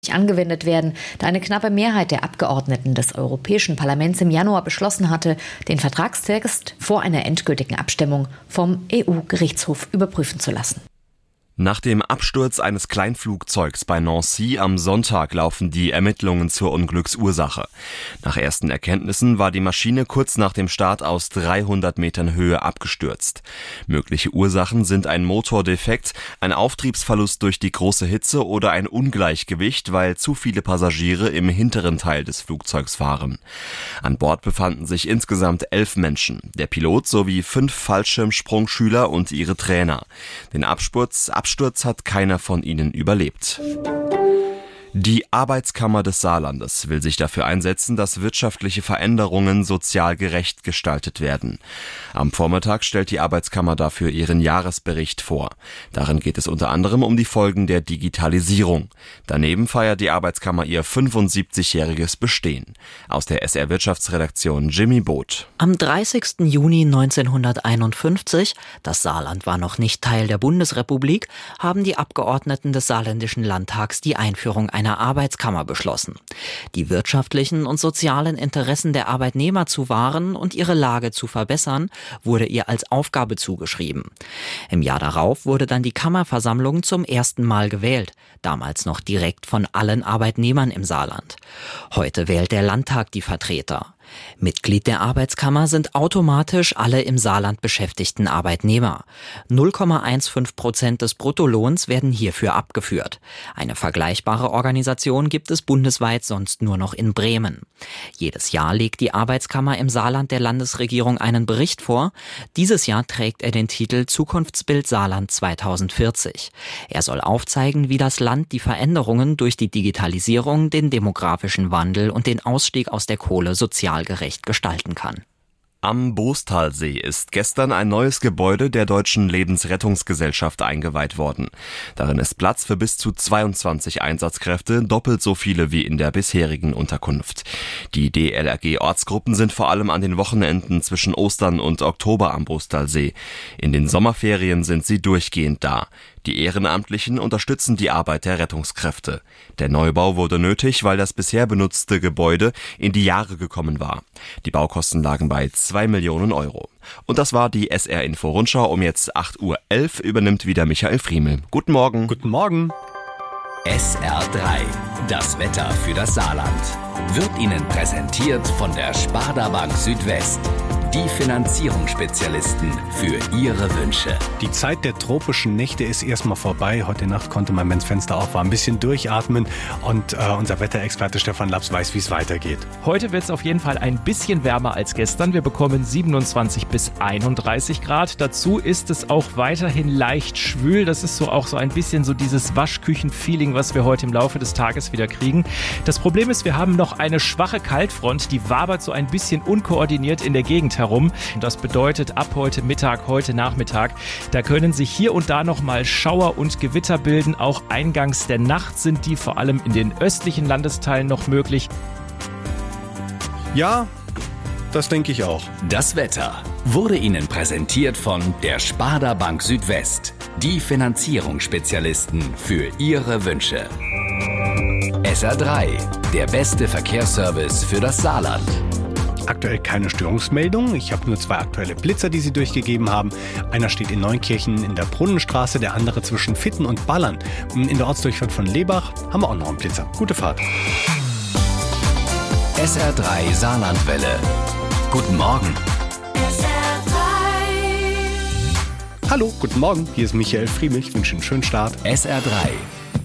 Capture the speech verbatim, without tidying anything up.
angewendet werden, da eine knappe Mehrheit der Abgeordneten des Europäischen Parlaments im Januar beschlossen hatte, den Vertragstext vor einer endgültigen Abstimmung vom E U-Gerichtshof überprüfen zu lassen. Nach dem Absturz eines Kleinflugzeugs bei Nancy am Sonntag laufen die Ermittlungen zur Unglücksursache. Nach ersten Erkenntnissen war die Maschine kurz nach dem Start aus dreihundert Metern Höhe abgestürzt. Mögliche Ursachen sind ein Motordefekt, ein Auftriebsverlust durch die große Hitze oder ein Ungleichgewicht, weil zu viele Passagiere im hinteren Teil des Flugzeugs fahren. An Bord befanden sich insgesamt elf Menschen, der Pilot sowie fünf Fallschirmsprungschüler und ihre Trainer. Den Absturz Absturz hat keiner von ihnen überlebt. Die Arbeitskammer des Saarlandes will sich dafür einsetzen, dass wirtschaftliche Veränderungen sozial gerecht gestaltet werden. Am Vormittag stellt die Arbeitskammer dafür ihren Jahresbericht vor. Darin geht es unter anderem um die Folgen der Digitalisierung. Daneben feiert die Arbeitskammer ihr fünfundsiebzigjähriges Bestehen. Aus der S R-Wirtschaftsredaktion Jimmy Boot. Am dreißigsten Juni neunzehnhunderteinundfünfzig, das Saarland war noch nicht Teil der Bundesrepublik, haben die Abgeordneten des Saarländischen Landtags die Einführung einer Arbeitskammer beschlossen. Die wirtschaftlichen und sozialen Interessen der Arbeitnehmer zu wahren und ihre Lage zu verbessern, wurde ihr als Aufgabe zugeschrieben. Im Jahr darauf wurde dann die Kammerversammlung zum ersten Mal gewählt, damals noch direkt von allen Arbeitnehmern im Saarland. Heute wählt der Landtag die Vertreter. Mitglied der Arbeitskammer sind automatisch alle im Saarland beschäftigten Arbeitnehmer. null Komma fünfzehn Prozent des Bruttolohns werden hierfür abgeführt. Eine vergleichbare Organisation gibt es bundesweit sonst nur noch in Bremen. Jedes Jahr legt die Arbeitskammer im Saarland der Landesregierung einen Bericht vor. Dieses Jahr trägt er den Titel Zukunftsbild Saarland zweitausendvierzig. Er soll aufzeigen, wie das Land die Veränderungen durch die Digitalisierung, den demografischen Wandel und den Ausstieg aus der Kohle sozial gerecht gestalten kann. Am Boostalsee ist gestern ein neues Gebäude der Deutschen Lebensrettungsgesellschaft eingeweiht worden. Darin ist Platz für bis zu zweiundzwanzig Einsatzkräfte, doppelt so viele wie in der bisherigen Unterkunft. Die D L R G-Ortsgruppen sind vor allem an den Wochenenden zwischen Ostern und Oktober am Boostalsee. In den Sommerferien sind sie durchgehend da. Die Ehrenamtlichen unterstützen die Arbeit der Rettungskräfte. Der Neubau wurde nötig, weil das bisher benutzte Gebäude in die Jahre gekommen war. Die Baukosten lagen bei zwei Millionen Euro. Und das war die S R-Info-Rundschau. Um jetzt acht Uhr elf übernimmt wieder Michael Friemel. Guten Morgen. Guten Morgen. S R drei, das Wetter für das Saarland, wird Ihnen präsentiert von der Sparda Bank Südwest. Die Finanzierungsspezialisten für Ihre Wünsche. Die Zeit der tropischen Nächte ist erstmal vorbei. Heute Nacht konnte man, wenn das Fenster auf war, ein bisschen durchatmen. Und äh, unser Wetterexperte Stefan Laps weiß, wie es weitergeht. Heute wird es auf jeden Fall ein bisschen wärmer als gestern. Wir bekommen siebenundzwanzig bis einunddreißig Grad. Dazu ist es auch weiterhin leicht schwül. Das ist so auch so ein bisschen so dieses Waschküchen-Feeling, was wir heute im Laufe des Tages wieder kriegen. Das Problem ist, wir haben noch eine schwache Kaltfront, die wabert so ein bisschen unkoordiniert in der Gegend herum. Und das bedeutet, ab heute Mittag, heute Nachmittag, da können sich hier und da nochmal Schauer und Gewitter bilden. Auch eingangs der Nacht sind die vor allem in den östlichen Landesteilen noch möglich. Ja, das denke ich auch. Das Wetter wurde Ihnen präsentiert von der Sparda Bank Südwest. Die Finanzierungsspezialisten für Ihre Wünsche. S R drei, der beste Verkehrsservice für das Saarland. Aktuell keine Störungsmeldung. Ich habe nur zwei aktuelle Blitzer, die Sie durchgegeben haben. Einer steht in Neunkirchen in der Brunnenstraße, der andere zwischen Vitten und Ballern. In der Ortsdurchfahrt von Lebach haben wir auch noch einen Blitzer. Gute Fahrt. S R drei Saarlandwelle. Guten Morgen. S R drei. Hallo, guten Morgen. Hier ist Michael Friemel. Ich wünsche einen schönen Start. S R drei.